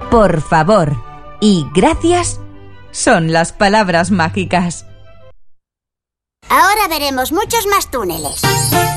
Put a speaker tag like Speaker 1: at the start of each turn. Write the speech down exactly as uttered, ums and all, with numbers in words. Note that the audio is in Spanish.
Speaker 1: por favor y gracias son las palabras mágicas.
Speaker 2: Ahora veremos muchos más túneles.